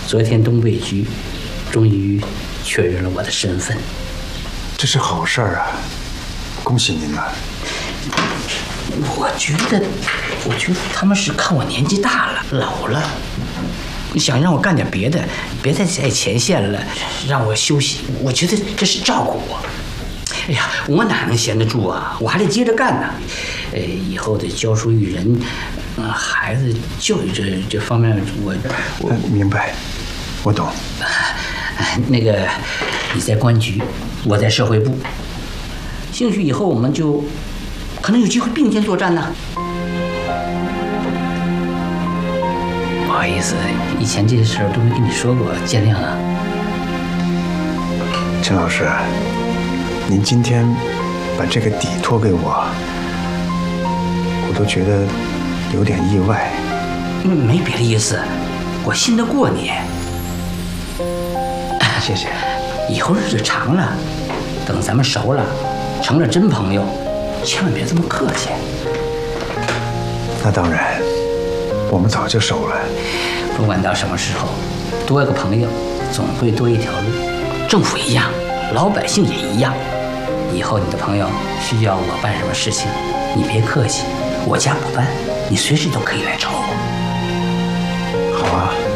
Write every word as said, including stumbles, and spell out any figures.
昨天东北局终于确认了我的身份， 这是好事儿啊！恭喜您了。 我觉得，我觉得他们是看我年纪大了，老了，想让我干点别的，别再在前线了，让我休息。我觉得这是照顾我。哎呀，我哪能闲得住啊？我还得接着干呢。呃，以后的教书育人，呃，孩子教育这这方面，我我、 呃、明白，我懂。 呃、那个你在公安局，我在社会部，兴许以后我们就可能有机会并肩作战呢。不好意思，以前这些事儿都没跟你说过，见谅啊。 陈老师，您今天把这个底托给我，我都觉得有点意外。 嗯，没别的意思，我信得过你。 谢谢。 以后日子长了，等咱们熟了，成了真朋友，千万别这么客气。 那当然，我们早就熟了。 不管到什么时候，多一个朋友，总会多一条路。政府一样，老百姓也一样。以后你的朋友需要我办什么事情，你别客气，我家不办，你随时都可以来找我。 好啊。